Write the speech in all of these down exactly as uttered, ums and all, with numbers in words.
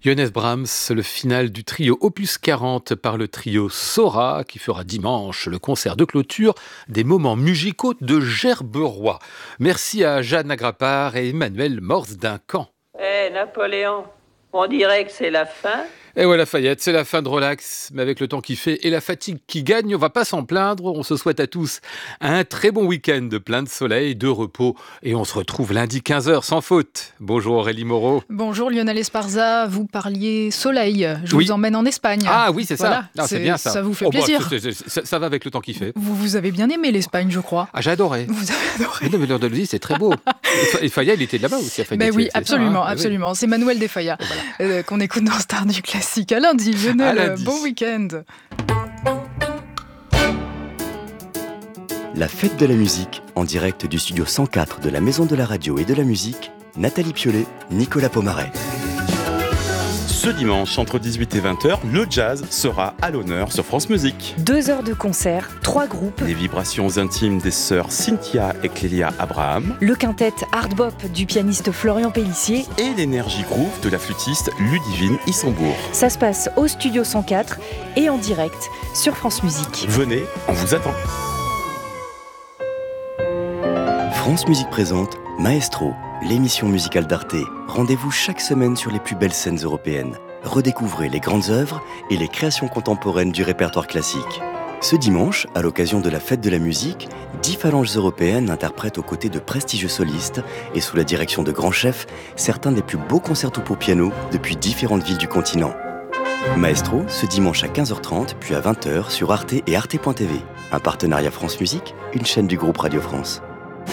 Johannes Brahms, le final du trio Opus quarante par le trio Sora, qui fera dimanche le concert de clôture des moments musicaux de Gerberoy. Merci à Jeanne Agrapard et Emmanuel Morse-Duncan. Eh hey, Napoléon, on dirait que c'est la fin. Et ouais, Lafayette, c'est la fin de relax, mais avec le temps qui fait et la fatigue qui gagne, on va pas s'en plaindre. On se souhaite à tous un très bon week-end de plein de soleil, de repos, et on se retrouve lundi quinze heures sans faute. Bonjour Aurélie Moreau. Bonjour Lionel Esparza, vous parliez soleil, je oui. vous emmène en Espagne. Ah oui, c'est voilà, ça, non, c'est, c'est bien ça. Ça vous fait oh, plaisir. Bah, c'est, c'est, c'est, ça va avec le temps qui fait. Vous, vous avez bien aimé l'Espagne, je crois. Ah, j'ai adoré. Vous avez adoré. Mais non, mais l'Andalousie, c'est très beau. Et Faya, il était de là-bas aussi. Mais oui, absolument, ça, hein absolument. Oui. C'est Manuel de Falla voilà. euh, qu'on écoute dans Star du Classique. À lundi. Lionel, bon week-end. La fête de la musique, en direct du studio cent quatre de la Maison de la Radio et de la Musique, Nathalie Piolet, Nicolas Pomaret. Ce dimanche, entre dix-huit et vingt heures, le jazz sera à l'honneur sur France Musique. Deux heures de concert, trois groupes. Les vibrations intimes des sœurs Cynthia et Clélia Abraham. Le quintet Hard Bop du pianiste Florian Pellissier. Et l'énergie groove de la flûtiste Ludivine Issembourg. Ça se passe au studio cent quatre et en direct sur France Musique. Venez, on vous attend. France Musique présente Maestro, l'émission musicale d'Arte. Rendez-vous chaque semaine sur les plus belles scènes européennes. Redécouvrez les grandes œuvres et les créations contemporaines du répertoire classique. Ce dimanche, à l'occasion de la fête de la musique, dix phalanges européennes interprètent aux côtés de prestigieux solistes et sous la direction de grands chefs, certains des plus beaux concertos pour piano depuis différentes villes du continent. Maestro, ce dimanche à quinze heures trente, puis à vingt heures sur Arte et Arte point T V. Un partenariat France Musique, une chaîne du groupe Radio France.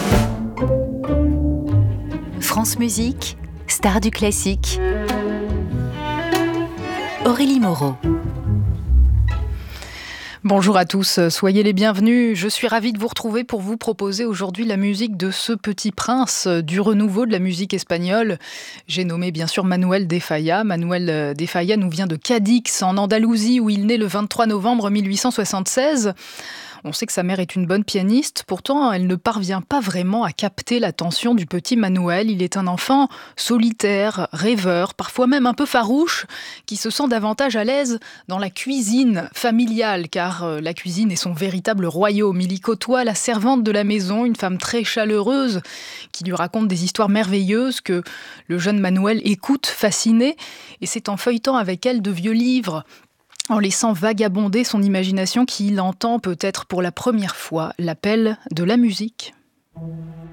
France Musique, star du classique. Aurélie Moreau. Bonjour à tous, soyez les bienvenus. Je suis ravie de vous retrouver pour vous proposer aujourd'hui la musique de ce petit prince du renouveau de la musique espagnole. J'ai nommé bien sûr Manuel de Falla. Manuel de Falla nous vient de Cadix, en Andalousie, où il naît le vingt-trois novembre mille huit cent soixante-seize. On sait que sa mère est une bonne pianiste, pourtant elle ne parvient pas vraiment à capter l'attention du petit Manuel. Il est un enfant solitaire, rêveur, parfois même un peu farouche, qui se sent davantage à l'aise dans la cuisine familiale, car la cuisine est son véritable royaume. Il y côtoie la servante de la maison, une femme très chaleureuse, qui lui raconte des histoires merveilleuses que le jeune Manuel écoute fasciné, et c'est en feuilletant avec elle de vieux livres, en laissant vagabonder son imagination, qu'il entend peut-être pour la première fois l'appel de la musique.